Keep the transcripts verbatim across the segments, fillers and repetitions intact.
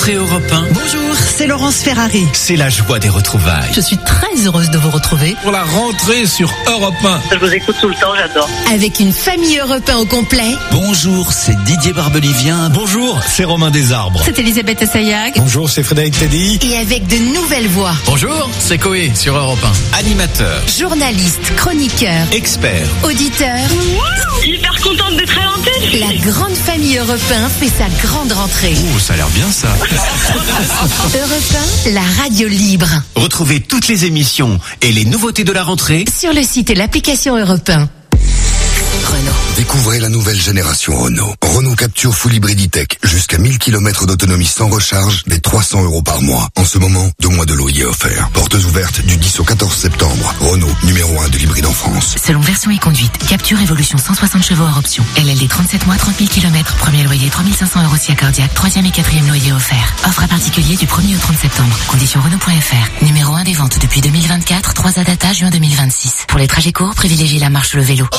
Europe un. Bonjour, c'est Laurence Ferrari. C'est la joie des retrouvailles. Je suis très heureuse de vous retrouver. Pour la rentrée sur Europe un. Je vous écoute tout le temps, j'adore. Avec une famille Europe un au complet. Bonjour, c'est Didier Barbelivien. Bonjour, c'est Romain Desarbres. C'est Elisabeth Assayag. Bonjour, c'est Frédéric Teddy. Et avec de nouvelles voix. Bonjour, c'est Coé sur Europe un. Animateur, Journaliste, chroniqueur, expert, auditeur. Hyper contente d'être à l'antenne. La grande famille Europe un fait sa grande rentrée. Oh, ça a l'air bien ça. Europe un, la radio libre. Retrouvez toutes les émissions et les nouveautés de la rentrée Sur le site et l'application Europe un. Renault. Découvrez la nouvelle génération Renault. Renault Capture Full Hybrid E-Tech. Jusqu'à mille kilomètres d'autonomie sans recharge, des trois cents euros par mois. En ce moment, deux mois de loyer offerts. Portes ouvertes du dix au quatorze septembre. Renault, numéro un de l'hybride en France. Selon version et conduite, Capture Evolution cent soixante chevaux hors option. L L D trente-sept mois, trente mille kilomètres. Premier loyer trois mille cinq cents euros si accordiaque. Troisième et quatrième loyer offert. Offre à particulier du premier au trente septembre. Conditions Renault point F R. Numéro un des ventes depuis deux mille vingt-quatre. trois à data juin deux mille vingt-six. Pour les trajets courts, privilégiez la marche ou le vélo.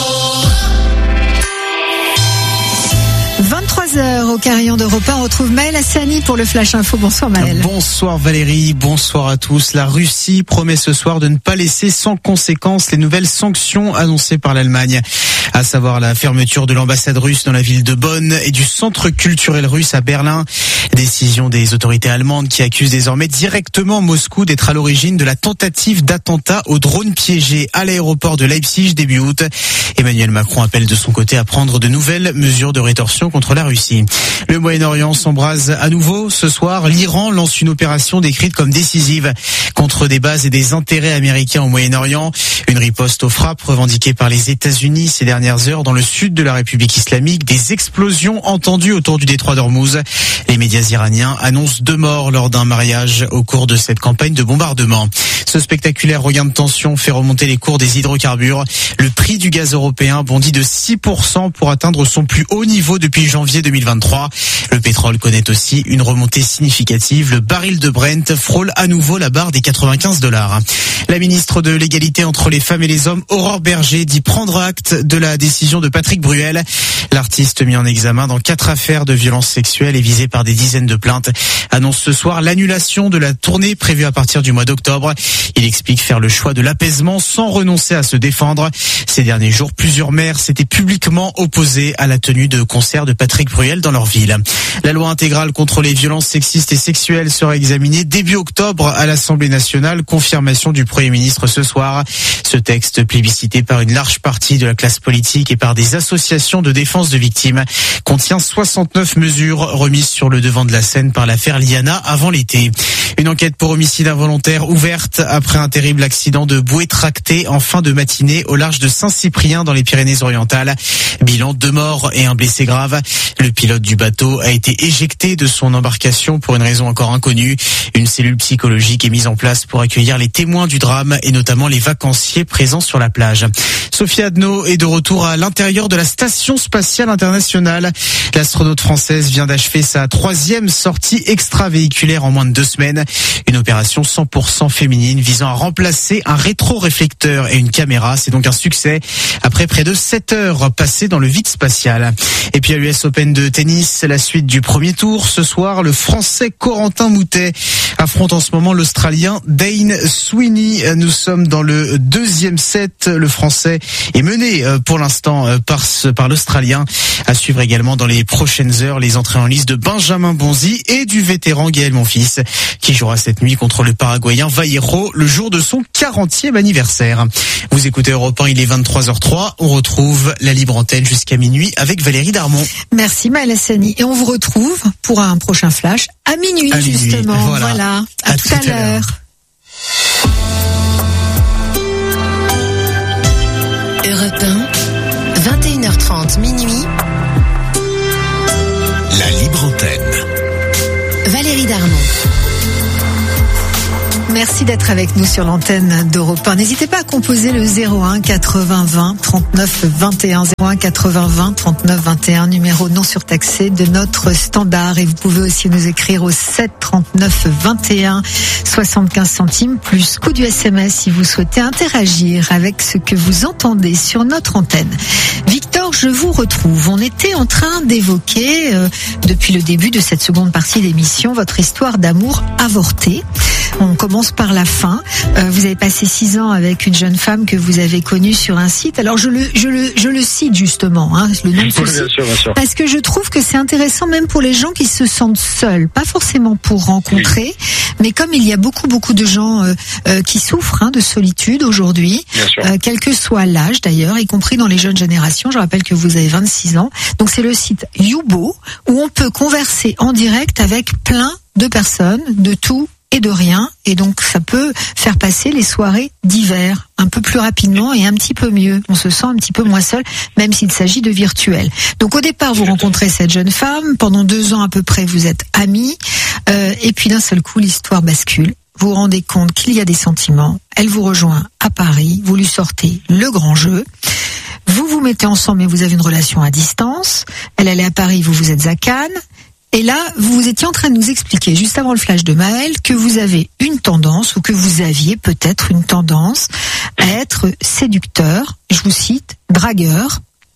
vingt-trois heures au carillon d'Europe un, on retrouve Maël Hassani pour le Flash Info. Bonsoir Maël. Bonsoir Valérie, bonsoir à tous. La Russie promet ce soir de ne pas laisser sans conséquence les nouvelles sanctions annoncées par l'Allemagne, à savoir la fermeture de l'ambassade russe dans la ville de Bonn et du centre culturel russe à Berlin. Décision des autorités allemandes qui accusent désormais directement Moscou d'être à l'origine de la tentative d'attentat au drone piégé à l'aéroport de Leipzig début août. Emmanuel Macron appelle de son côté à prendre de nouvelles mesures de rétorsion contre la Russie. Le Moyen-Orient s'embrase à nouveau. Ce soir, l'Iran lance une opération décrite comme décisive contre des bases et des intérêts américains au Moyen-Orient. Une riposte aux frappes revendiquées par les États-Unis ces dernières heures dans le sud de la République islamique. Des explosions entendues autour du détroit d'Ormuz. Les médias iraniens annoncent deux morts lors d'un mariage au cours de cette campagne de bombardement. Ce spectaculaire regain de tension fait remonter les cours des hydrocarbures. Le prix du gaz européen bondit de six pour cent pour atteindre son plus haut niveau depuis janvier deux mille vingt-trois. Le pétrole connaît aussi une remontée significative. Le baril de Brent frôle à nouveau la barre des quatre-vingt-quinze dollars. La ministre de l'égalité entre les femmes et les hommes, Aurore Berger, dit prendre acte de la décision de Patrick Bruel. L'artiste mis en examen dans quatre affaires de violences sexuelles et visé par des dizaines de plaintes annonce ce soir l'annulation de la tournée prévue à partir du mois d'octobre. Il explique faire le choix de l'apaisement sans renoncer à se défendre. Ces derniers jours, plusieurs maires s'étaient publiquement opposés à la tenue de concerts de Patrick Bruel dans leur ville. La loi intégrale contre les violences sexistes et sexuelles sera examinée début octobre à l'Assemblée nationale. Confirmation du Premier ministre ce soir. Ce texte, plébiscité par une large partie de la classe politique et par des associations de défense de victimes, contient soixante-neuf mesures remises sur le devant de la scène par l'affaire Liana avant l'été. Une enquête pour homicide involontaire ouverte après un terrible accident de bouée tractée en fin de matinée au large de Saint-Cyprien dans les Pyrénées-Orientales. Bilan, deux morts et un blessé grave. Le pilote du bateau a été éjecté de son embarcation pour une raison encore inconnue. Une cellule psychologique est mise en place pour accueillir les témoins du drame et notamment les vacanciers présents sur la plage. Sophie Adno est de retour à l'intérieur de la Station Spatiale Internationale. L'astronaute française vient d'achever sa troisième sortie extravéhiculaire en moins de deux semaines. Une opération cent pour cent féminine visant à remplacer un rétroréflecteur et une caméra. C'est donc un succès après près de sept heures passées dans le vide spatial. Et puis à l'U S Open de tennis, la suite du premier tour. Ce soir, le Français Corentin Moutet affronte en ce moment l'Australien Dane Sweeney. Nous sommes dans le deuxième set. Le Français est mené pour l'instant par, par l'Australien. À suivre également dans les prochaines heures les entrées en lice de Benjamin Bonzi et du vétéran Gaël Monfils qui jouera cette nuit contre le Paraguayen Vallejo le jour de son quarantième anniversaire. Vous écoutez Europe un, il est vingt-trois heures zéro trois. On retrouve la libre antenne jusqu'à minuit avec Valérie Darmon. Merci Maël Hassani. Et on vous retrouve pour un prochain flash à minuit, à minuit. justement. Voilà. voilà. À, à tout, tout à, à l'heure. l'heure. Europe un, vingt et une heures trente, minuit. La libre antenne. Valérie Darmon. Merci d'être avec nous sur l'antenne d'Europe un. N'hésitez pas à composer le zéro un quatre-vingts vingt trente-neuf vingt et un, zéro un quatre-vingts vingt trente-neuf vingt et un, numéro non surtaxé de notre standard. Et vous pouvez aussi nous écrire au sept trente-neuf vingt et un, soixante-quinze centimes plus coût du S M S si vous souhaitez interagir avec ce que vous entendez sur notre antenne. Victor Alors je vous retrouve. On était en train d'évoquer euh, depuis le début de cette seconde partie d'émission votre histoire d'amour avortée. On commence par la fin. Euh, vous avez passé six ans avec une jeune femme que vous avez connue sur un site. Alors je le je le je le cite justement, hein, le nom de ce Oui, site, bien sûr, bien sûr. parce que je trouve que c'est intéressant même pour les gens qui se sentent seuls, pas forcément pour rencontrer, oui. mais comme il y a beaucoup beaucoup de gens euh, euh, qui souffrent hein, de solitude aujourd'hui, euh, quel que soit l'âge d'ailleurs, y compris dans les jeunes générations. Je rappelle que vous avez vingt-six ans. Donc c'est le site Youbo où on peut converser en direct avec plein de personnes de tout et de rien, et donc ça peut faire passer les soirées d'hiver un peu plus rapidement et un petit peu mieux. On se sent un petit peu moins seul, même s'il s'agit de virtuel. Donc au départ, vous rencontrez cette jeune femme, pendant deux ans à peu près, vous êtes amis, euh, et puis d'un seul coup, l'histoire bascule. Vous vous rendez compte qu'il y a des sentiments, elle vous rejoint à Paris, vous lui sortez le grand jeu, vous vous mettez ensemble mais vous avez une relation à distance, elle, elle est à Paris, vous vous êtes à Cannes. Et là, vous étiez en train de nous expliquer, juste avant le flash de Maël, que vous avez une tendance, ou que vous aviez peut-être une tendance à être séducteur, je vous cite, dragueur.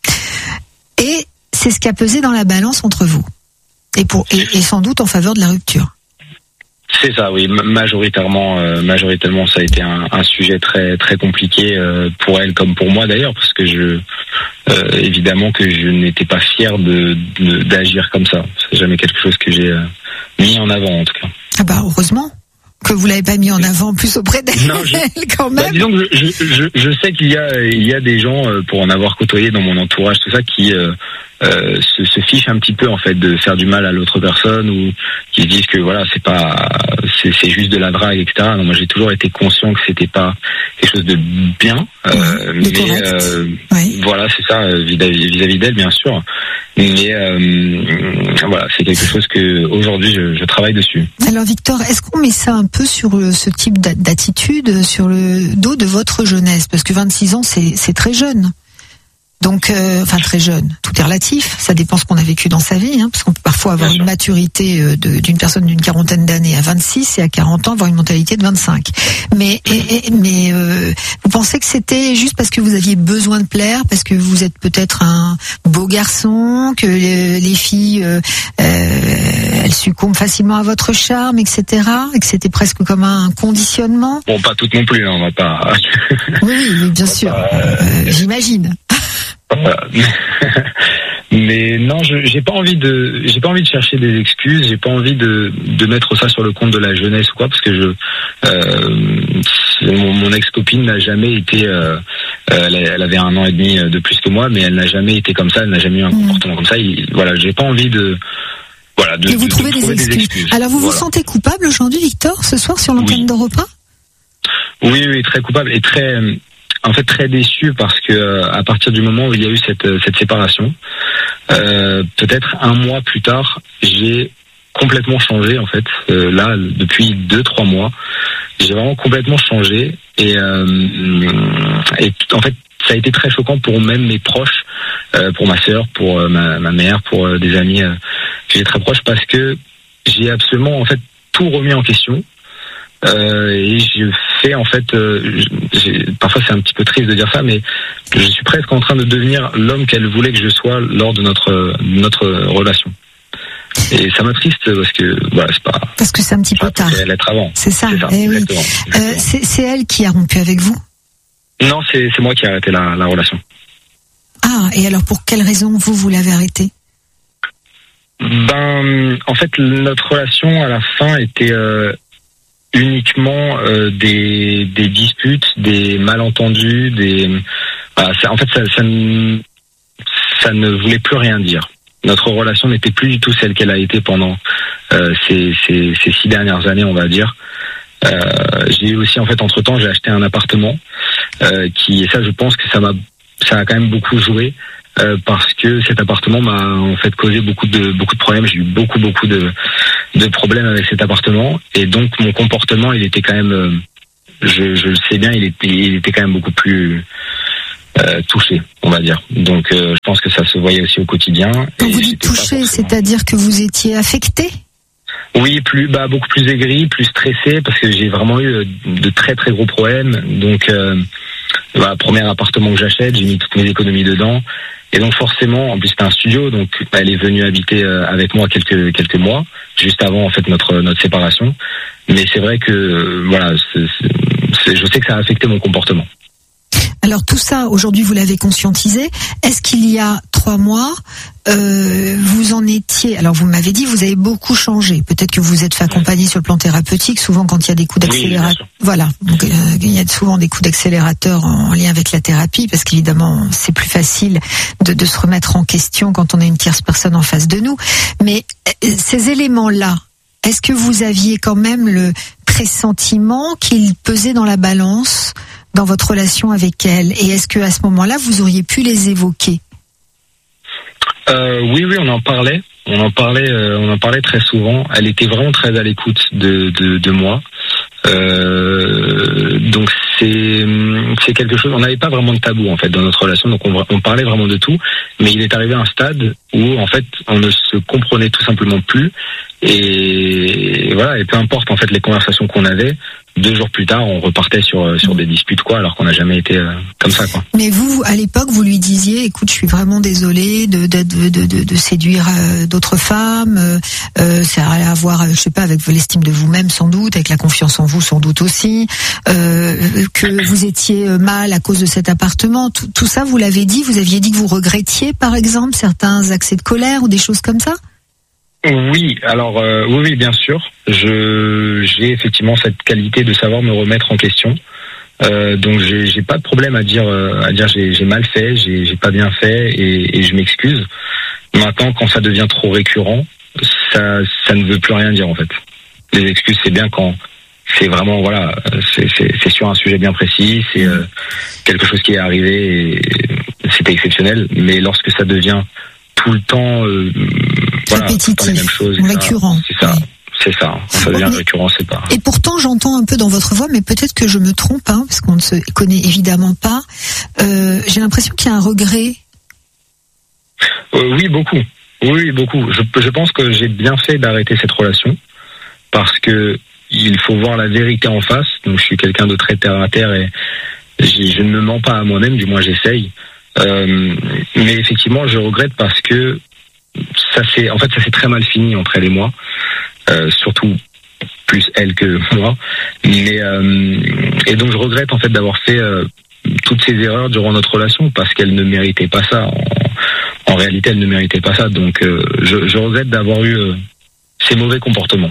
Et c'est ce qui a pesé dans la balance entre vous. Et, pour, et, et sans doute en faveur de la rupture. C'est ça, oui. Majoritairement, euh, majoritairement, ça a été un, un sujet très très compliqué euh, pour elle comme pour moi d'ailleurs, parce que je, euh, évidemment que je n'étais pas fier de, de d'agir comme ça. C'est jamais quelque chose que j'ai euh, mis en avant en tout cas. Ah bah heureusement que vous l'avez pas mis en avant plus auprès d'elle. Non, je, quand même. Bah, disons que je, je, je, je sais qu'il y a il y a des gens euh, pour en avoir côtoyé dans mon entourage tout ça qui euh, Euh, se, se fichent un petit peu en fait de faire du mal à l'autre personne, ou qui se disent que voilà c'est pas c'est, c'est juste de la drague, et cetera. Non, moi j'ai toujours été conscient que c'était pas quelque chose de bien, euh, oui, mais euh, oui. Voilà c'est ça vis-à-vis, vis-à-vis d'elle bien sûr, mais euh, voilà c'est quelque chose que aujourd'hui je, je travaille dessus. Alors Victor, est-ce qu'on met ça un peu sur ce type d'attitude sur le dos de votre jeunesse, parce que vingt-six ans c'est c'est très jeune. Donc, euh, enfin très jeune, tout est relatif, ça dépend ce qu'on a vécu dans sa vie, hein, parce qu'on peut parfois avoir une maturité euh, de, d'une personne d'une quarantaine d'années à vingt-six et à quarante ans avoir une mentalité de vingt-cinq. Mais, et, et, mais euh, vous pensez que c'était juste parce que vous aviez besoin de plaire, parce que vous êtes peut-être un beau garçon, que les, les filles euh, euh, elles succombent facilement à votre charme, et cetera, et que c'était presque comme un conditionnement? Bon, pas toutes non plus, hein, on va pas. Oui, oui, bien sûr, euh, j'imagine. Voilà. Mais non, je, j'ai pas envie de, j'ai pas envie de chercher des excuses, j'ai pas envie de, de mettre ça sur le compte de la jeunesse ou quoi, parce que je, euh, mon, mon ex-copine n'a jamais été, euh, elle, elle avait un an et demi de plus que moi, mais elle n'a jamais été comme ça, elle n'a jamais eu un comportement mmh. comme ça. Il, voilà, j'ai pas envie de, voilà, de, et vous de, trouvez, de des, trouver excuses. des excuses. Alors vous voilà. vous sentez coupable aujourd'hui, Victor, ce soir sur l'antenne oui. d'Europe un? Oui, oui, très coupable et très. En fait, très déçu parce que euh, à partir du moment où il y a eu cette cette séparation, euh, peut-être un mois plus tard, j'ai complètement changé en fait. Euh, là, depuis deux trois mois, j'ai vraiment complètement changé et euh, et en fait, ça a été très choquant pour même mes proches, euh, pour ma sœur, pour euh, ma ma mère, pour euh, des amis euh, que j'ai très proches, parce que j'ai absolument en fait tout remis en question. Euh, et je fais en fait, euh, j'ai, parfois c'est un petit peu triste de dire ça, mais je suis presque en train de devenir l'homme qu'elle voulait que je sois lors de notre notre relation. Et ça m'attriste parce que voilà, c'est pas. Parce que c'est un petit peu tard. C'est l'être avant. C'est ça. C'est ça. Eh oui. Exactement. Euh, c'est, c'est elle qui a rompu avec vous? Non, c'est c'est moi qui ai arrêté la, la relation. Ah, et alors pour quelle raison vous vous l'avez arrêtée? Ben, en fait, notre relation à la fin était euh, uniquement euh, des, des disputes, des malentendus, des. Voilà, ça, en fait, ça, ça, ne, ça ne voulait plus rien dire. Notre relation n'était plus du tout celle qu'elle a été pendant euh, ces, ces, ces six dernières années, on va dire. Euh, j'ai eu aussi, en fait, entre temps, j'ai acheté un appartement euh, qui, et ça, je pense que ça m'a, ça a quand même beaucoup joué. Euh, parce que cet appartement m'a en fait causé beaucoup de beaucoup de problèmes. J'ai eu beaucoup beaucoup de de problèmes avec cet appartement, et donc mon comportement, il était quand même, euh, je, je le sais bien, il était il était quand même beaucoup plus euh, touché, on va dire. Donc euh, je pense que ça se voyait aussi au quotidien. Quand vous dites touché, c'est-à-dire que vous étiez affecté? Oui, plus bah beaucoup plus aigri, plus stressé, parce que j'ai vraiment eu de très très gros problèmes. Donc euh, bah, premier appartement que j'achète, j'ai mis toutes mes économies dedans. Et donc forcément, en plus c'était un studio, donc bah, elle est venue habiter euh, avec moi quelques quelques mois, juste avant en fait notre notre séparation. Mais c'est vrai que euh, voilà, c'est, c'est, c'est, je sais que ça a affecté mon comportement. Alors tout ça, aujourd'hui, vous l'avez conscientisé. Est-ce qu'il y a trois mois, euh, vous en étiez... Alors vous m'avez dit, vous avez beaucoup changé. Peut-être que vous êtes fait accompagner sur le plan thérapeutique. Souvent, quand il y a des coups d'accélérateur... Oui, voilà, donc, euh, il y a souvent des coups d'accélérateur en, en lien avec la thérapie, parce qu'évidemment, c'est plus facile de, de se remettre en question quand on a une tierce personne en face de nous. Mais euh, ces éléments-là, est-ce que vous aviez quand même le pressentiment qu'ils pesaient dans la balance dans votre relation avec elle, et est-ce que à ce moment-là vous auriez pu les évoquer? euh, Oui, oui, on en parlait, on en parlait, euh, on en parlait très souvent. Elle était vraiment très à l'écoute de de, de moi. Euh, donc c'est c'est quelque chose. On n'avait pas vraiment de tabou en fait dans notre relation, donc on, on parlait vraiment de tout. Mais il est arrivé à un stade où en fait on ne se comprenait tout simplement plus. Et voilà, et peu importe en fait les conversations qu'on avait, deux jours plus tard, on repartait sur sur des disputes quoi, alors qu'on n'a jamais été euh, comme ça quoi. Mais vous, à l'époque, vous lui disiez, écoute, je suis vraiment désolée de de de de, de séduire euh, d'autres femmes. Euh, ça a à voir, je sais pas, avec l'estime de vous-même sans doute, avec la confiance en vous sans doute aussi. Euh, que vous étiez mal à cause de cet appartement. Tout, tout ça, vous l'avez dit. Vous aviez dit que vous regrettiez, par exemple, certains accès de colère ou des choses comme ça. Oui, alors euh, oui, oui, bien sûr. Je j'ai effectivement cette qualité de savoir me remettre en question. Euh, donc j'ai j'ai pas de problème à dire euh, à dire j'ai j'ai mal fait, j'ai j'ai pas bien fait et, et je m'excuse. Maintenant, quand ça devient trop récurrent, ça ça ne veut plus rien dire en fait. Les excuses, c'est bien quand c'est vraiment voilà, c'est c'est c'est sur un sujet bien précis, c'est euh, quelque chose qui est arrivé et c'était exceptionnel. Mais lorsque ça devient tout le temps euh, voilà, tout le temps les mêmes choses, récurrent. C'est ça. Oui. C'est ça, ça devient mais, récurrent, c'est pas... Et pourtant, j'entends un peu dans votre voix, mais peut-être que je me trompe, hein, parce qu'on ne se connaît évidemment pas. Euh, j'ai l'impression qu'il y a un regret. Euh, oui, beaucoup. Oui, beaucoup. Je, je pense que j'ai bien fait d'arrêter cette relation, parce que il faut voir la vérité en face. Donc, je suis quelqu'un de très terre à terre et je ne me mens pas à moi-même, du moins j'essaye. Euh, mais effectivement, je regrette parce que ça s'est, en fait, ça s'est très mal fini entre elle et moi. Euh, surtout plus elle que moi, mais euh, et donc je regrette en fait d'avoir fait euh, toutes ces erreurs durant notre relation parce qu'elle ne méritait pas ça. En, en réalité, elle ne méritait pas ça. Donc euh, je, je regrette d'avoir eu euh, ces mauvais comportements.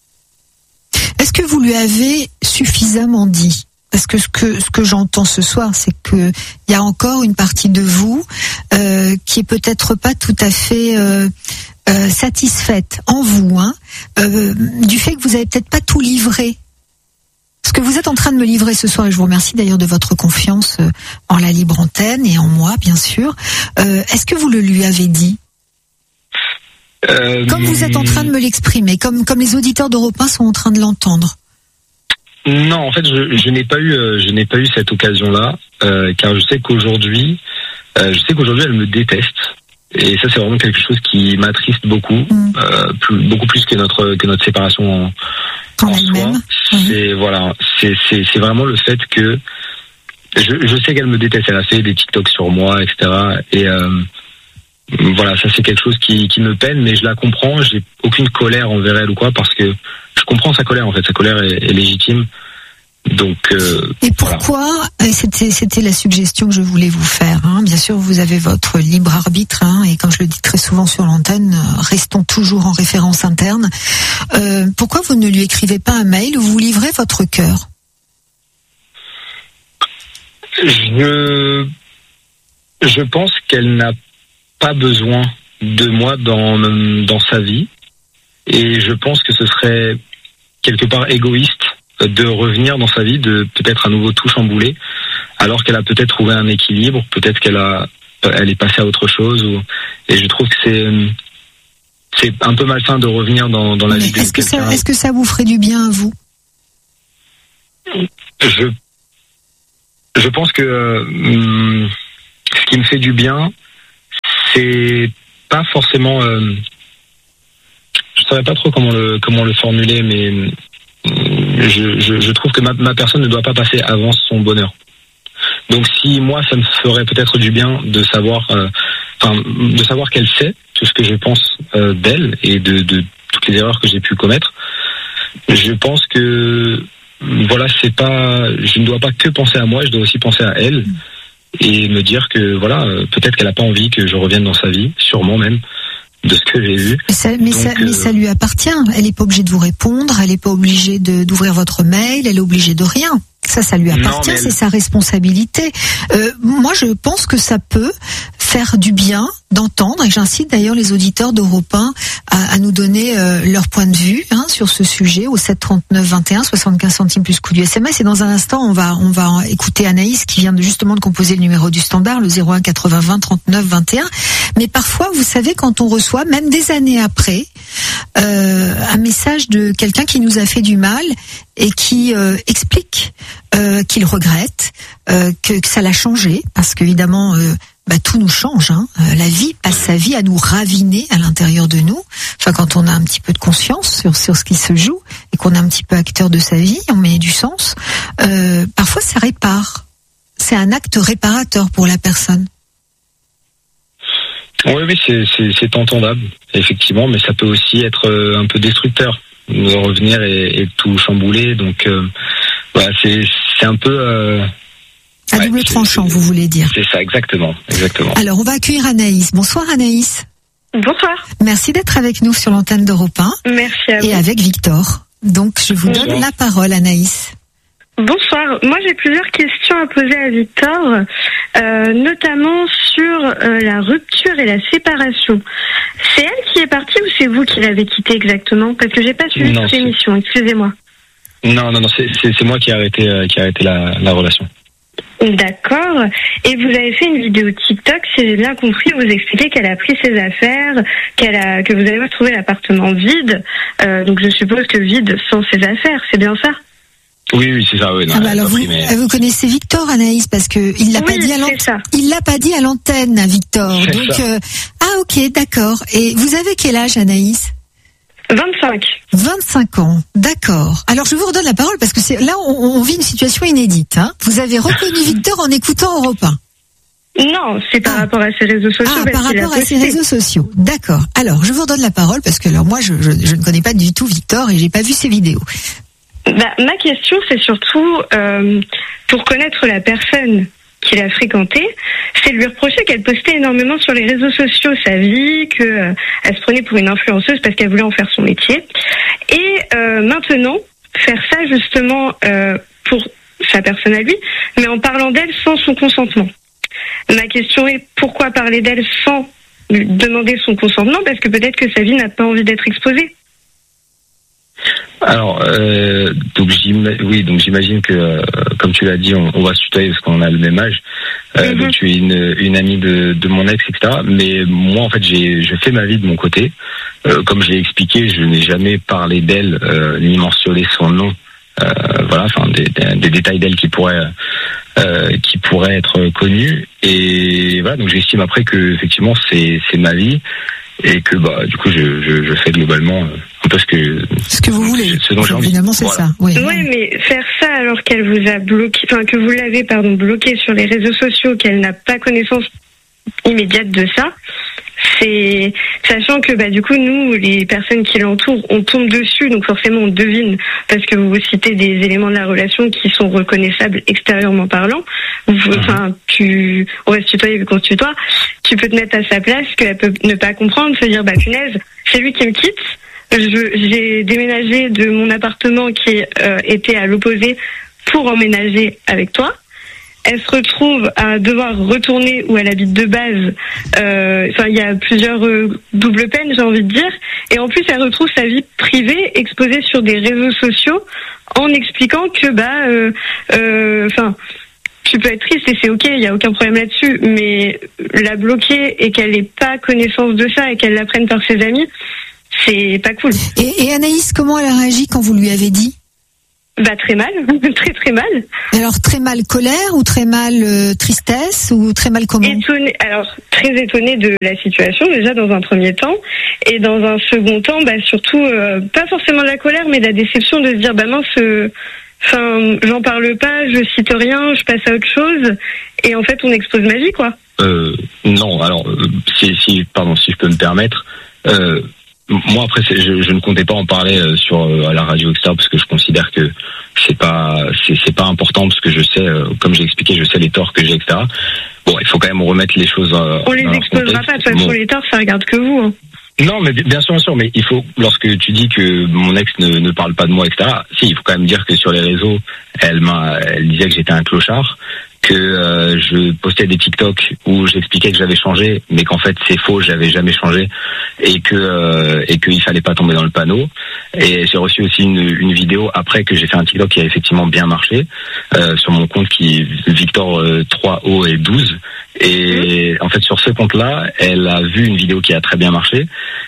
Est-ce que vous lui avez suffisamment dit? Parce que ce que ce que j'entends ce soir, c'est que il y a encore une partie de vous euh, qui est peut-être pas tout à fait euh, euh, satisfaite en vous, hein, euh, du fait que vous avez peut-être pas tout livré. Ce que vous êtes en train de me livrer ce soir, et je vous remercie d'ailleurs de votre confiance en la libre antenne et en moi, bien sûr. Euh, est-ce que vous le lui avez dit? Euh... Comme vous êtes en train de me l'exprimer, comme comme les auditeurs d'Europe un sont en train de l'entendre. Non, en fait, je, je n'ai pas eu, euh, je n'ai pas eu cette occasion-là, euh, car je sais qu'aujourd'hui, euh, je sais qu'aujourd'hui, elle me déteste, et ça, c'est vraiment quelque chose qui m'attriste beaucoup, mmh. euh, plus, beaucoup plus que notre que notre séparation en, en soi. Mmh. C'est voilà, c'est c'est c'est vraiment le fait que je je sais qu'elle me déteste. Elle a fait des TikToks sur moi, et cetera. Et euh, voilà, ça c'est quelque chose qui qui me peine, mais je la comprends. J'ai aucune colère envers elle ou quoi, parce que je comprends sa colère en fait. Sa colère est, est légitime. Donc. Euh, et pourquoi voilà. C'était c'était la suggestion que je voulais vous faire. Hein. Bien sûr, vous avez votre libre arbitre, hein, et comme je le dis très souvent sur l'antenne, restons toujours en référence interne. Euh, pourquoi vous ne lui écrivez pas un mail où vous livrez votre cœur? Je je pense qu'elle n'a pas besoin de moi dans dans sa vie, et je pense que ce serait quelque part égoïste de revenir dans sa vie, de peut-être à nouveau tout chambouler, alors qu'elle a peut-être trouvé un équilibre, peut-être qu'elle a elle est passée à autre chose, ou, et je trouve que c'est c'est un peu malsain de revenir dans dans la Mais vie de est-ce que quelqu'un. ça est-ce que ça vous ferait du bien à vous? Je je pense que euh, ce qui me fait du bien, c'est pas forcément euh, je savais pas trop comment le comment le formuler, mais je, je, je trouve que ma, ma personne ne doit pas passer avant son bonheur. Donc si moi ça me ferait peut-être du bien de savoir, euh, enfin de savoir qu'elle sait tout ce que je pense euh, d'elle et de, de toutes les erreurs que j'ai pu commettre, je pense que voilà, c'est pas, je ne dois pas que penser à moi, je dois aussi penser à elle et me dire que voilà, euh, peut-être qu'elle a pas envie que je revienne dans sa vie, sûrement même. De ce que j'ai vu. Mais ça, mais, Donc, ça, mais euh... ça lui appartient. Elle n'est pas obligée de vous répondre. Elle n'est pas obligée de, d'ouvrir votre mail. Elle est obligée de rien. Ça, ça lui appartient. Non, c'est elle... sa responsabilité. Euh, moi, je pense que ça peut faire du bien d'entendre, et j'incite d'ailleurs les auditeurs d'Europe un à, à nous donner euh, leur point de vue hein, sur ce sujet au sept trente-neuf vingt et un, soixante-quinze centimes plus coût du S M S. Et dans un instant, on va on va écouter Anaïs qui vient de, justement de composer le numéro du standard, le zéro un quatre-vingts vingt trente-neuf vingt et un. Mais parfois, vous savez, quand on reçoit, même des années après, euh, un message de quelqu'un qui nous a fait du mal et qui euh, explique euh, qu'il regrette, euh, que, que ça l'a changé, parce qu'évidemment, euh, bah, tout nous change. Hein. Euh, la vie passe sa vie à nous raviner à l'intérieur de nous. Enfin, quand on a un petit peu de conscience sur, sur ce qui se joue et qu'on est un petit peu acteur de sa vie, on met du sens. Euh, parfois, ça répare. C'est un acte réparateur pour la personne. Oui, oui, c'est, c'est, c'est entendable, effectivement, mais ça peut aussi être un peu destructeur de revenir et, et tout chambouler. Donc, euh, voilà, c'est, c'est un peu... Euh, à ouais, double tranchant, vous voulez dire. C'est ça, exactement, exactement. Alors, on va accueillir Anaïs. Bonsoir Anaïs. Bonsoir. Merci d'être avec nous sur l'antenne d'Europe un. Merci à vous. Et avec Victor. Donc, je vous Bonjour. donne la parole, Anaïs. Bonsoir. Moi, j'ai plusieurs questions à poser à Victor, euh, notamment sur euh, la rupture et la séparation. C'est elle qui est partie ou c'est vous qui l'avez quittée exactement? Parce que j'ai pas suivi cette émission, excusez-moi. Non, non, non, c'est, c'est, c'est moi qui ai arrêté, euh, qui a arrêté la, la relation. D'accord. Et vous avez fait une vidéo TikTok, si j'ai bien compris, vous expliquez qu'elle a pris ses affaires, qu'elle a, que vous avez retrouvé l'appartement vide. Euh, donc je suppose que vide sans ses affaires, c'est bien ça? Oui, oui, c'est ça. Oui, non, ah bah alors vous, mais... vous connaissez Victor, Anaïs, parce que il l'a oui, pas dit à l'antenne. Il l'a pas dit à l'antenne, Victor. C'est Donc ça. euh, ah ok, d'accord. Et vous avez quel âge, Anaïs? vingt-cinq. vingt-cinq ans, d'accord. Alors je vous redonne la parole parce que c'est là on, on vit une situation inédite. Hein. Vous avez reconnu Victor en écoutant Europe un. Non, c'est par ah. rapport à ses réseaux sociaux. Ah, par rapport à ses réseaux sociaux. D'accord. Alors je vous redonne la parole parce que alors moi je, je, je ne connais pas du tout Victor et j'ai pas vu ses vidéos. Bah, ma question, c'est surtout euh, pour connaître la personne qu'il a fréquentée, c'est de lui reprocher qu'elle postait énormément sur les réseaux sociaux sa vie, qu'elle euh, se prenait pour une influenceuse parce qu'elle voulait en faire son métier. Et euh, maintenant, faire ça justement euh, pour sa personne à lui, mais en parlant d'elle sans son consentement. Ma question est pourquoi parler d'elle sans lui demander son consentement? Parce que peut-être que sa vie n'a pas envie d'être exposée. Alors, euh, donc oui, donc j'imagine que, euh, comme tu l'as dit, on, on va se tutoyer parce qu'on a le même âge. Euh, mm-hmm. Donc tu es une, une amie de, de mon ex, et cetera. Mais moi, en fait, j'ai, je fais ma vie de mon côté. Euh, comme je l'ai expliqué, je n'ai jamais parlé d'elle euh, ni mentionné son nom. Euh, voilà, enfin des, des, des détails d'elle qui pourraient, euh, qui pourraient être connus. Et voilà, donc j'estime après que effectivement c'est, c'est ma vie. Et que bah du coup je, je, je fais globalement un peu ce que ce que vous voulez. Ce dont j'ai envie. Évidemment c'est voilà. ça. Oui. Ouais, mais faire ça alors qu'elle vous a bloqué, enfin que vous l'avez pardon bloqué sur les réseaux sociaux, qu'elle n'a pas connaissance immédiate de ça, c'est sachant que bah du coup nous les personnes qui l'entourent on tombe dessus donc forcément on devine parce que vous citez des éléments de la relation qui sont reconnaissables extérieurement parlant. Vous, mm-hmm. Enfin tu on va se tutoyer vu qu'on se tutoie. Tu peux te mettre à sa place qu'elle peut ne pas comprendre, se dire bah punaise c'est lui qui me quitte. Je, j'ai déménagé de mon appartement qui euh, était à l'opposé pour emménager avec toi. Elle se retrouve à devoir retourner où elle habite de base. Euh, enfin, il y a plusieurs euh, doubles peines, j'ai envie de dire. Et en plus, elle retrouve sa vie privée exposée sur des réseaux sociaux en expliquant que, bah, euh, euh, enfin, tu peux être triste et c'est ok, il y a aucun problème là-dessus. Mais la bloquer et qu'elle n'ait pas connaissance de ça et qu'elle l'apprenne par ses amis, c'est pas cool. Et, et Anaïs, comment elle a réagi quand vous lui avez dit? Bah très mal, très très mal. Alors très mal colère ou très mal euh, tristesse ou très mal comment? Étonnée, alors très étonnée de la situation déjà dans un premier temps et dans un second temps bah surtout euh, pas forcément de la colère mais de la déception de se dire bah mince euh, Enfin, j'en parle pas, je cite rien, je passe à autre chose, et en fait, on expose ma vie, quoi. Euh, non, alors, euh, si, si, pardon, si je peux me permettre, euh, moi après, c'est, je, je ne comptais pas en parler euh, sur euh, à la radio, et cetera, parce que je considère que c'est pas, c'est, c'est pas important, parce que je sais, euh, comme j'ai expliqué, je sais les torts que j'ai, et cetera. Bon, il faut quand même remettre les choses. Euh, on les exposera pas, de toute façon, bon. Les torts, ça regarde que vous. Hein. Non, mais bien sûr, bien sûr, mais il faut, lorsque tu dis que mon ex ne, ne parle pas de moi, et cetera, si, il faut quand même dire que sur les réseaux, elle m'a, elle disait que j'étais un clochard, que euh, je postais des TikTok où j'expliquais que j'avais changé, mais qu'en fait c'est faux, j'avais jamais changé, et que euh, et qu'il fallait pas tomber dans le panneau. Et j'ai reçu aussi une, une vidéo après que j'ai fait un TikTok qui a effectivement bien marché euh, sur mon compte qui Victor euh, trois O et douze. Et en fait sur ce compte-là, elle a vu une vidéo qui a très bien marché,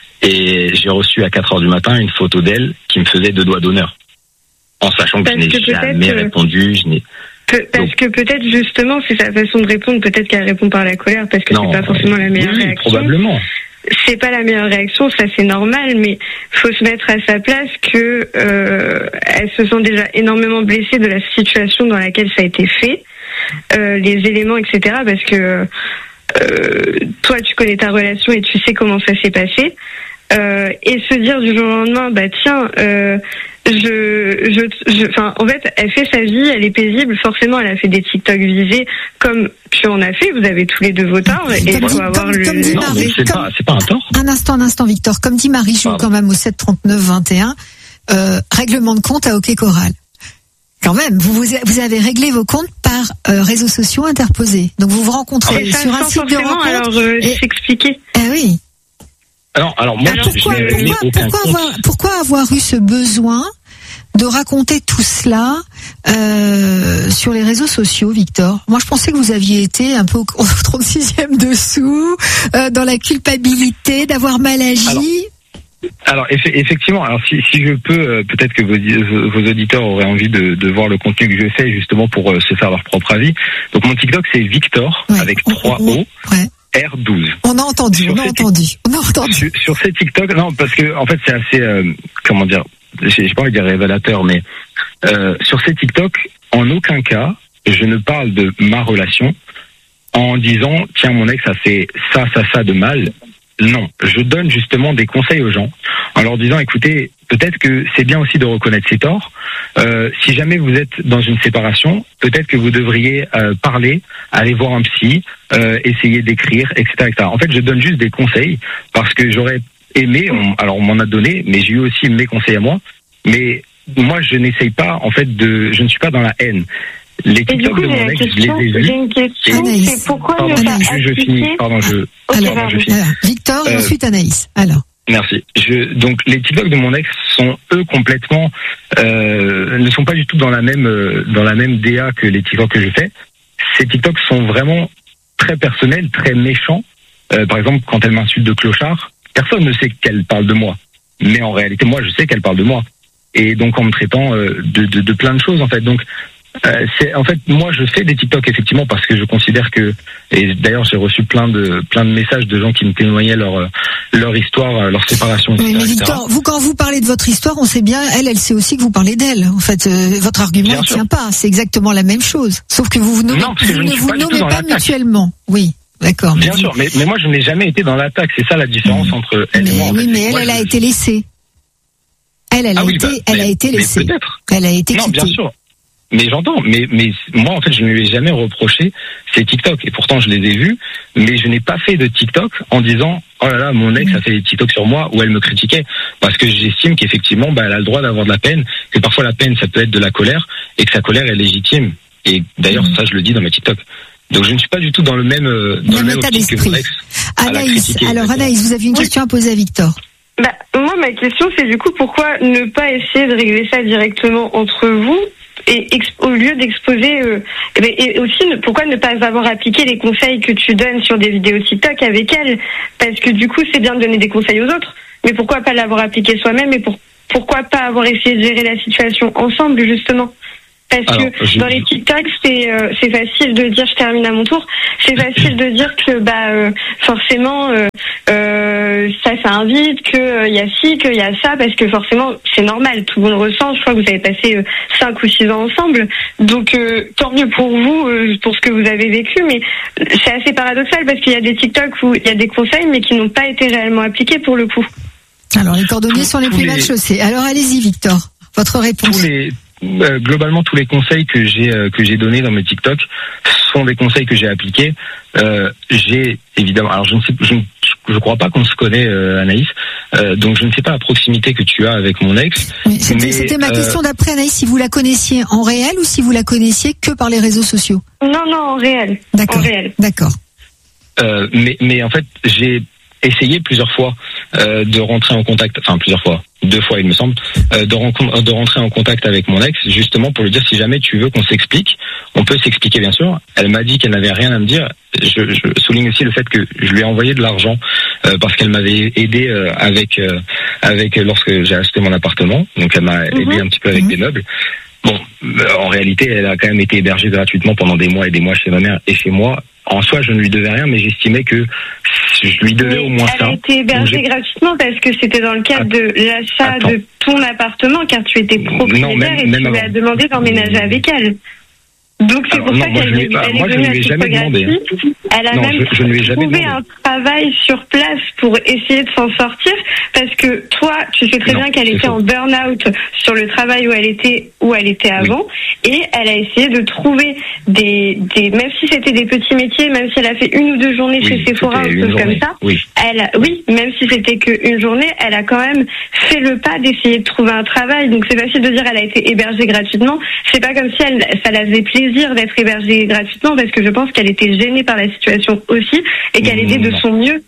et j'ai reçu à quatre heures du matin une photo d'elle qui me faisait deux doigts d'honneur, en sachant que Parce je n'ai que jamais répondu, je n'ai Pe- parce Donc, que peut-être justement c'est sa façon de répondre, peut-être qu'elle répond par la colère parce que non, c'est pas forcément la meilleure oui, réaction. Probablement. C'est pas la meilleure réaction, ça c'est normal, mais faut se mettre à sa place que euh, elle se sent déjà énormément blessée de la situation dans laquelle ça a été fait, euh, les éléments, et cetera. Parce que euh, toi tu connais ta relation et tu sais comment ça s'est passé, euh, et se dire du jour au lendemain, bah tiens. Euh, Je, je, je, enfin, en fait, elle fait sa vie, elle est paisible. Forcément, elle a fait des TikTok visés, comme tu en as fait. Vous avez tous les deux vos torts, et il faut avoir comme, le. Comme dit non, Marie, c'est comme, pas, c'est pas un tort. Un instant, un instant, Victor. Comme dit Marie, joue quand même au sept trente-neuf vingt et un. Euh, règlement de compte à OK Coral. Quand même, vous, vous, vous avez réglé vos comptes par euh, réseaux sociaux interposés. Donc vous vous rencontrez ah, sur un site de rencontre. Alors, euh, et... s'expliquer. Eh oui. Alors, alors moi, alors, je, pourquoi, je pourquoi, aucun pourquoi, compte. avoir, pourquoi avoir eu ce besoin de raconter tout cela euh, sur les réseaux sociaux, Victor? Moi, je pensais que vous aviez été un peu au trente-sixième dessous, euh, dans la culpabilité d'avoir mal agi. Alors, alors eff- effectivement, alors si, si je peux, euh, peut-être que vos, vos auditeurs auraient envie de, de voir le contenu que je fais justement pour euh, se faire leur propre avis. Donc mon TikTok, c'est Victor ouais, avec trois O. Ouais. R douze. On a entendu, sur on a entendu, tic- on a entendu. Sur, sur ces TikTok, non, parce que en fait c'est assez, euh, comment dire, j'ai, j'ai pas envie de dire révélateur, mais euh, sur ces TikTok, en aucun cas, je ne parle de ma relation en disant tiens mon ex a fait ça, ça, ça de mal. Non, je donne justement des conseils aux gens en leur disant écoutez, peut-être que c'est bien aussi de reconnaître ses torts. Euh, si jamais vous êtes dans une séparation, peut-être que vous devriez euh, parler, aller voir un psy, euh, essayer d'écrire, et cetera, et cetera. En fait, je donne juste des conseils parce que j'aurais aimé, on, alors on m'en a donné, mais j'ai eu aussi mes conseils à moi. Mais moi, je n'essaye pas, en fait, de, je ne suis pas dans la haine. Les TikTok de mon ex, je les ai vus. J'ai une question, Anaïs. c'est pourquoi pardon, ne pas je, je finis, pardon, je, okay. alors, pardon, je finis. Alors, Victor et Euh, ensuite Anaïs. Alors. Merci. Je, donc les TikTok de mon ex sont eux complètement euh, ne sont pas du tout dans la même euh, dans la même D A que les TikTok que je fais. Ces TikTok sont vraiment très personnels, très méchants. Euh, par exemple, quand elle m'insulte de clochard, personne ne sait qu'elle parle de moi, mais en réalité, moi, je sais qu'elle parle de moi. Et donc en me traitant euh, de, de de plein de choses en fait. Donc Euh, c'est en fait moi je fais des TikTok effectivement parce que je considère que, et d'ailleurs j'ai reçu plein de plein de messages de gens qui me témoignaient leur leur histoire, leur séparation, et cetera. Oui, mais Victor, vous quand vous parlez de votre histoire, on sait bien, elle, elle sait aussi que vous parlez d'elle. En fait, euh, votre argument ne tient pas. C'est exactement la même chose, sauf que vous, vous, nommez, non, vous ne, ne vous pas nommez pas mutuellement. Oui. D'accord. Bien sûr, mais, mais moi je n'ai jamais été dans l'attaque. C'est ça la différence mmh. entre elle mais, et moi. En oui, fait. mais elle, moi, elle je... a été laissée. Elle, elle a ah oui, été, bah, elle mais, a été laissée. Peut-être. Elle a été non, quittée. bien sûr. Mais j'entends, mais mais moi en fait je ne lui ai jamais reproché ces TikTok et pourtant je les ai vus, mais je n'ai pas fait de TikTok en disant oh là là mon ex a fait des TikTok sur moi où elle me critiquait, parce que j'estime qu'effectivement bah elle a le droit d'avoir de la peine, que parfois la peine ça peut être de la colère et que sa colère est légitime, et d'ailleurs ça je le dis dans mes TikTok. Donc je ne suis pas du tout dans le même dans le même état optique que mon ex. Anaïs, alors Anaïs, vous aviez une oui. question à poser à Victor. Bah, moi, ma question, c'est du coup, pourquoi ne pas essayer de régler ça directement entre vous et exp- au lieu d'exposer... Euh, et, et aussi, pourquoi ne pas avoir appliqué les conseils que tu donnes sur des vidéos TikTok avec elle? Parce que du coup, c'est bien de donner des conseils aux autres, mais pourquoi pas l'avoir appliqué soi-même, et pour, pourquoi pas avoir essayé de gérer la situation ensemble, justement? Parce Alors, que je... dans les TikTok, c'est euh, c'est facile de dire je termine à mon tour. C'est facile de dire que bah euh, forcément euh, euh, ça ça invite, que il euh, y a ci, qu'il y a ça, parce que forcément c'est normal, tout le monde ressent. Je crois que vous avez passé euh, cinq ou six ans ensemble, donc euh, tant mieux pour vous, euh, pour ce que vous avez vécu. Mais c'est assez paradoxal parce qu'il y a des TikTok où il y a des conseils mais qui n'ont pas été réellement appliqués pour le coup. Alors les cordonniers sont les plus mal chaussés. Alors allez-y Victor, votre réponse. Tous les... Euh, globalement, tous les conseils que j'ai euh, que j'ai donnés dans mes TikTok sont des conseils que j'ai appliqués. Euh, j'ai évidemment, alors je ne sais, je ne je crois pas qu'on se connaît, euh, Anaïs, euh, donc je ne sais pas la proximité que tu as avec mon ex. Oui, c'était, mais, c'était ma euh, question d'après Anaïs, si vous la connaissiez en réel ou si vous la connaissiez que par les réseaux sociaux. Non, non, en réel. D'accord. En réel. D'accord. Euh, mais mais en fait, j'ai essayé plusieurs fois euh, de rentrer en contact, enfin plusieurs fois, deux fois il me semble, euh, de, rencontre, de rentrer en contact avec mon ex, justement pour lui dire si jamais tu veux qu'on s'explique, on peut s'expliquer bien sûr. Elle m'a dit qu'elle n'avait rien à me dire. Je, je souligne aussi le fait que je lui ai envoyé de l'argent euh, parce qu'elle m'avait aidé euh, avec euh, avec lorsque j'ai acheté mon appartement, donc elle m'a mm-hmm. aidé un petit peu avec mm-hmm. des meubles. Bon, euh, en réalité, elle a quand même été hébergée gratuitement pendant des mois et des mois chez ma mère et chez moi. En soi, je ne lui devais rien, mais j'estimais que je lui devais mais au moins elle ça. Elle a été hébergée gratuitement parce que c'était dans le cadre de l'achat Attends. de ton appartement, car tu étais propriétaire non, même, et même tu lui as demandé d'emménager avec elle. Donc c'est Alors, pour non, ça qu'elle lui, elle est moi, venue à titre gratuit. Elle a non, même je, je trouvé un travail sur place pour essayer de s'en sortir, parce que toi, tu sais très non, bien qu'elle était faux. en burn-out sur le travail où elle était où elle était avant, oui. et elle a essayé de trouver des, des même si c'était des petits métiers, même si elle a fait une ou deux journées oui, chez Sephora ou choses comme ça, oui. elle, oui, même si c'était qu'une journée, elle a quand même fait le pas d'essayer de trouver un travail. Donc c'est facile de dire elle a été hébergée gratuitement. C'est pas comme si elle, ça la faisait plaisir d'être hébergée gratuitement, parce que je pense qu'elle était gênée par la situation aussi et qu'elle aidait de son mieux.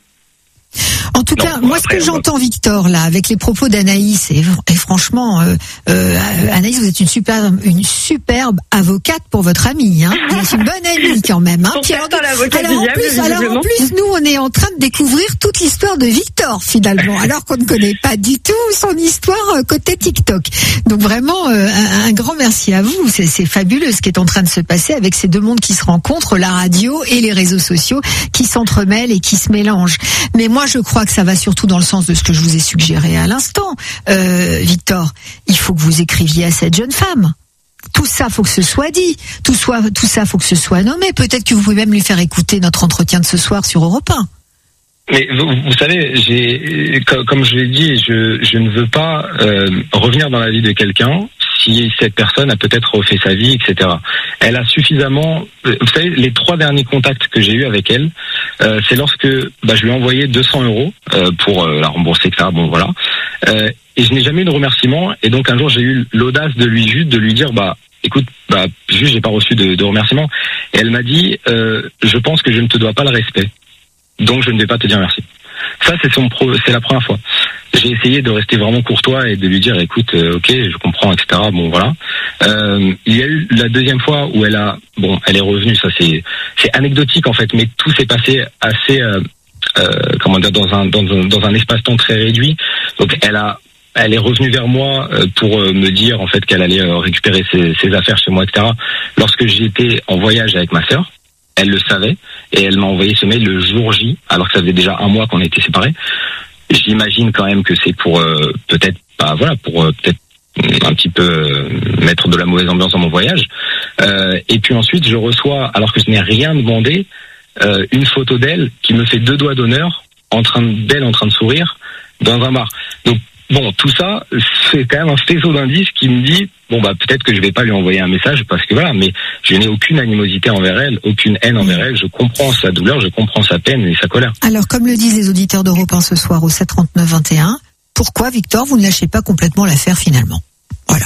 En tout non, cas, moi, ce que j'entends, Victor, là, avec les propos d'Anaïs, et, et franchement, euh, euh, Anaïs, vous êtes une superbe, une superbe avocate pour votre amie, hein. Vous êtes une bonne amie quand même, hein. Puis alors, alors, en plus, alors en plus, nous, on est en train de découvrir toute l'histoire de Victor, finalement, alors qu'on ne connaît pas du tout son histoire côté TikTok. Donc vraiment, euh, un, un grand merci à vous. C'est, c'est fabuleux ce qui est en train de se passer avec ces deux mondes qui se rencontrent, la radio et les réseaux sociaux, qui s'entremêlent et qui se mélangent. Mais moi, je crois que ça va surtout dans le sens de ce que je vous ai suggéré à l'instant, euh, Victor. Il faut que vous écriviez à cette jeune femme. Tout ça, faut que ce soit dit. Tout, soit, tout ça, faut que ce soit nommé. Peut-être que vous pouvez même lui faire écouter notre entretien de ce soir sur Europe un. Mais vous, vous savez, j'ai, comme je l'ai dit, je, je ne veux pas euh, revenir dans la vie de quelqu'un si cette personne a peut-être refait sa vie, et cetera. Elle a suffisamment... Vous savez, les trois derniers contacts que j'ai eus avec elle, euh, c'est lorsque bah, je lui ai envoyé deux cents euros euh, pour euh, la rembourser, et cetera. Bon, voilà. Euh, et je n'ai jamais eu de remerciement. Et donc, un jour, j'ai eu l'audace de lui juste de lui dire, bah, écoute, bah, juste, j'ai pas reçu de, de remerciement. Et elle m'a dit, euh, je pense que je ne te dois pas le respect. Donc, je ne vais pas te dire merci. Ça, c'est son pro, c'est la première fois. J'ai essayé de rester vraiment courtois et de lui dire, écoute, euh, ok, je comprends, et cetera. Bon, voilà. Euh, il y a eu la deuxième fois où elle a, bon, elle est revenue. Ça, c'est, c'est anecdotique en fait, mais tout s'est passé assez, euh, euh, comment dire, dans un, dans un, dans un espace-temps très réduit. Donc, elle a, elle est revenue vers moi pour me dire en fait qu'elle allait récupérer ses, ses affaires chez moi, et cetera. Lorsque j'étais en voyage avec ma sœur. Elle le savait et elle m'a envoyé ce mail le jour J, alors que ça faisait déjà un mois qu'on était séparés. J'imagine quand même que c'est pour euh, peut-être, bah voilà, pour euh, peut-être un petit peu euh, mettre de la mauvaise ambiance dans mon voyage. Euh, et puis ensuite, je reçois, alors que je n'ai rien demandé, euh, une photo d'elle qui me fait deux doigts d'honneur, en train d'elle en train de sourire dans un bar. Donc bon, tout ça, c'est quand même un faisceau d'indices qui me dit, bon bah peut-être que je vais pas lui envoyer un message parce que voilà, mais je n'ai aucune animosité envers elle, aucune haine envers elle. Je comprends sa douleur, je comprends sa peine et sa colère. Alors, comme le disent les auditeurs d'Europe un ce soir au sept trente-neuf vingt et un, pourquoi, Victor, vous ne lâchez pas complètement l'affaire finalement? Voilà.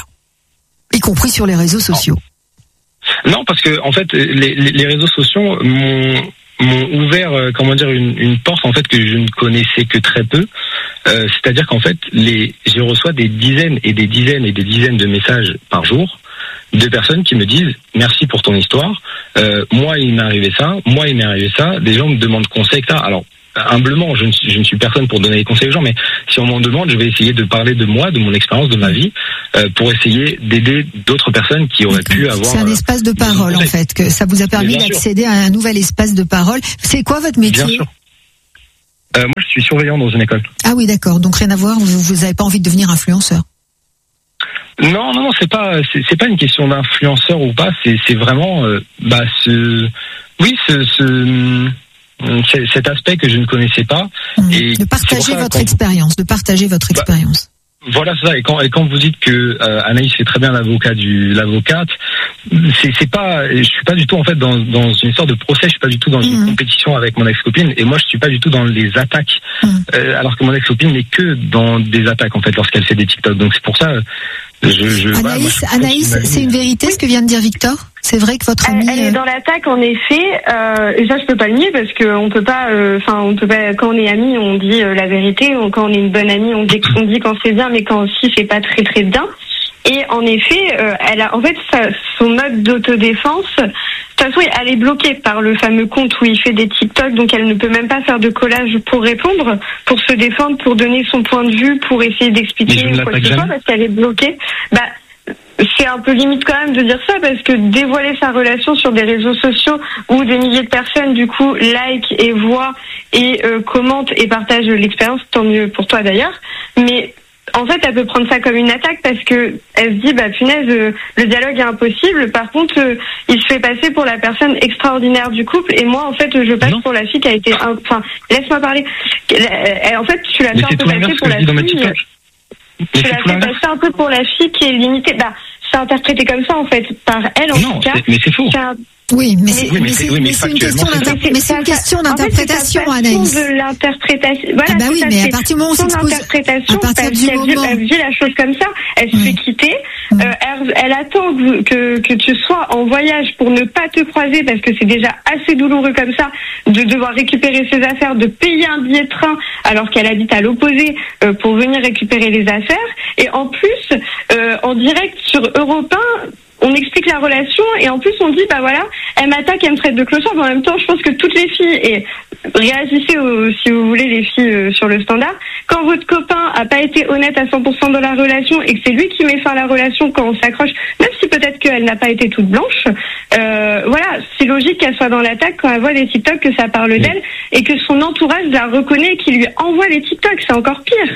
Y compris sur les réseaux sociaux. Non, non parce que en fait, les, les, les réseaux sociaux m'ont m'ont ouvert, euh, comment dire, une, une porte en fait que je ne connaissais que très peu. Euh, c'est-à-dire qu'en fait, les, je reçois des dizaines et des dizaines et des dizaines de messages par jour de personnes qui me disent merci pour ton histoire. Euh, moi, il m'est arrivé ça. Moi, il m'est arrivé ça. Des gens me demandent conseil, et cetera. Alors, humblement, je ne, suis, je ne suis personne pour donner des conseils aux gens, mais si on m'en demande, je vais essayer de parler de moi, de mon expérience, de ma vie, euh, pour essayer d'aider d'autres personnes qui auraient pu avoir... C'est un espace de parole, en fait, que ça vous a permis d'accéder sûr. à un nouvel espace de parole. C'est quoi votre métier ? Bien sûr. Euh, moi, je suis surveillant dans une école. Ah oui, d'accord. Donc rien à voir, vous n'avez pas envie de devenir influenceur ? Non, non, non, c'est pas, c'est, c'est pas une question d'influenceur ou pas. C'est, c'est vraiment, euh, bah, ce, oui, ce, ce, c'est, cet aspect que je ne connaissais pas. Mmh. Et de partager votre expérience, de partager votre bah, expérience. Voilà, c'est ça. Et quand, et quand vous dites que euh, Anaïs fait très bien l'avocat du l'avocate, c'est, c'est pas, je suis pas du tout en fait dans, dans une sorte de procès. Je suis pas du tout dans une mmh. compétition avec mon ex-copine. Et moi, je suis pas du tout dans les attaques. Mmh. Euh, alors que mon ex-copine n'est que dans des attaques en fait lorsqu'elle fait des TikTok. Donc c'est pour ça. Je, je, Anaïs, voilà, moi, je Anaïs, c'est une vérité ce que vient de dire Victor ? C'est vrai que votre amie... Elle, elle est dans l'attaque, en effet. Euh, et ça, je peux pas le nier parce qu'on peut pas... Enfin, euh, on peut pas... Quand on est amis, on dit euh, la vérité. Quand on est une bonne amie, on dit, on dit quand c'est bien, mais quand aussi c'est pas très très bien. Et en effet, euh, elle a... En fait, sa, son mode d'autodéfense... De toute façon, elle est bloquée par le fameux compte où il fait des TikTok, donc elle ne peut même pas faire de collage pour répondre, pour se défendre, pour donner son point de vue, pour essayer d'expliquer quoi que ce soit, parce qu'elle est bloquée. Bah, c'est un peu limite quand même de dire ça, parce que dévoiler sa relation sur des réseaux sociaux où des milliers de personnes, du coup, like et voient et euh, commentent et partagent l'expérience, tant mieux pour toi d'ailleurs, mais... En fait, elle peut prendre ça comme une attaque parce que elle se dit, bah punaise, euh, le dialogue est impossible. Par contre, euh, il se fait passer pour la personne extraordinaire du couple et moi, en fait, je passe non. pour la fille qui a été, un... enfin, laisse-moi parler. Elle, en fait, tu la fais un peu passer pour la fille. Tu la fais passer un peu pour la fille qui est limitée. Bah, c'est interprété comme ça en fait par elle en non, tout cas. Mais c'est faux. Oui, mais c'est, oui, mais c'est, oui, mais c'est une question d'interprétation, mais c'est une question d'interprétation, en fait, Anaïs. de l'interprétation. Voilà, ah bah oui, ça, mais à partir du moment où son c'est interprétation, à partir du elle, moment... elle vit la chose comme ça, elle se oui. fait quitter, oui. euh, elle, elle attend que, que tu sois en voyage pour ne pas te croiser parce que c'est déjà assez douloureux comme ça de devoir récupérer ses affaires, de payer un billet de train alors qu'elle habite à l'opposé euh, pour venir récupérer les affaires. Et en plus, euh, en direct sur Europe un, on explique la relation et en plus on dit bah voilà, elle m'attaque, elle me traite de clochard, mais en même temps je pense que toutes les filles, et réagissez au, si vous voulez les filles euh, sur le standard, quand votre copain a pas été honnête à cent pour cent dans la relation et que c'est lui qui met fin à la relation quand on s'accroche, même si peut-être qu'elle n'a pas été toute blanche, euh, voilà, c'est logique qu'elle soit dans l'attaque quand elle voit des TikTok, que ça parle d'elle et que son entourage la reconnaît et qu'il lui envoie les TikTok, c'est encore pire.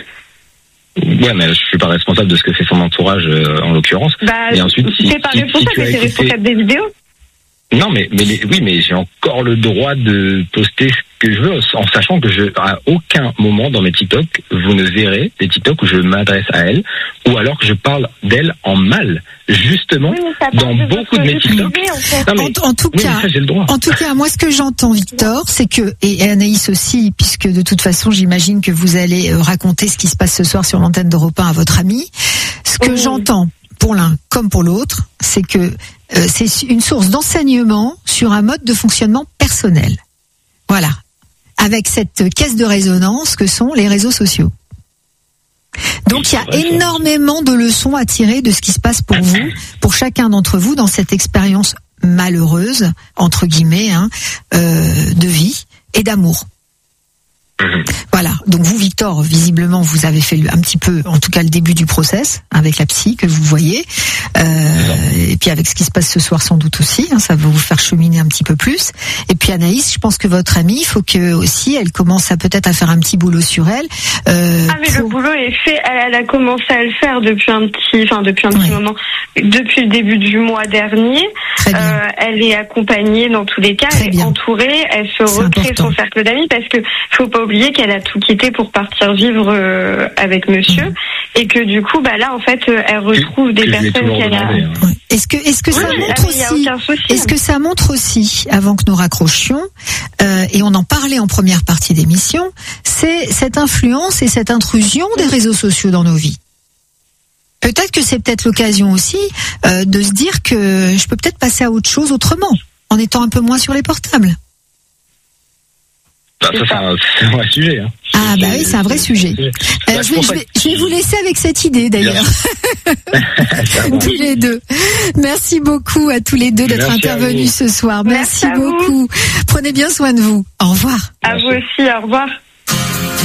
Ouais, mais je suis pas responsable de ce que fait son entourage euh, en l'occurrence. Bah, et ensuite, si, t'es pas si, responsable, si mais t'es écouté... responsable des vidéos. Non, mais, mais les, oui, mais j'ai encore le droit de poster ce que je veux, en sachant que je, à aucun moment dans mes TikTok, vous ne verrez des TikTok où je m'adresse à elle, ou alors que je parle d'elle en mal. Justement, oui, dans beaucoup de mes TikTok. En, fait. non, mais, en, en tout oui, cas, ça, j'ai le droit. en tout cas, moi, ce que j'entends, Victor, c'est que, et Anaïs aussi, puisque de toute façon, j'imagine que vous allez raconter ce qui se passe ce soir sur l'antenne d'Europe un à votre ami. Ce que oui. j'entends, pour l'un comme pour l'autre, c'est que euh, c'est une source d'enseignement sur un mode de fonctionnement personnel. Voilà. Avec cette caisse de résonance que sont les réseaux sociaux. Donc il y a énormément de leçons à tirer de ce qui se passe pour vous, pour chacun d'entre vous dans cette expérience malheureuse, entre guillemets, hein, euh, de vie et d'amour. Voilà. Donc vous, Victor, visiblement, vous avez fait un petit peu, en tout cas, le début du process avec la psy que vous voyez, euh, et puis avec ce qui se passe ce soir sans doute aussi, hein, ça va vous faire cheminer un petit peu plus. Et puis Anaïs, je pense que votre amie, il faut que aussi, elle commence à peut-être à faire un petit boulot sur elle. Euh, ah mais pour... le boulot est fait. Elle, elle a commencé à le faire depuis un petit, enfin depuis un petit oui. moment, depuis le début du mois dernier. Euh, elle est accompagnée dans tous les cas, Très elle est bien. entourée, elle se C'est recrée important. son cercle d'amis parce que faut pas oublier qu'elle a tout quitté pour partir vivre euh, avec monsieur mmh. et que du coup bah là en fait euh, elle retrouve que, des que personnes qu'elle a. Hein. Est-ce que est-ce que oui, ça montre aussi Est-ce que ça montre aussi avant que nous raccrochions euh, et on en parlait en première partie d'émission, c'est cette influence et cette intrusion des réseaux sociaux dans nos vies. Peut-être que c'est peut-être l'occasion aussi euh, de se dire que je peux peut-être passer à autre chose autrement, en étant un peu moins sur les portables. Bah, ça, c'est un, c'est un vrai sujet. Hein. Ah bah oui, c'est un vrai sujet. Bah, Euh, je, vais, je, vais, je vais vous laisser avec cette idée d'ailleurs. Tous les deux. Merci beaucoup à tous les deux d'être Merci à intervenus vous. ce soir. Merci, Merci à vous. beaucoup. Prenez bien soin de vous. Au revoir. À vous aussi, au revoir.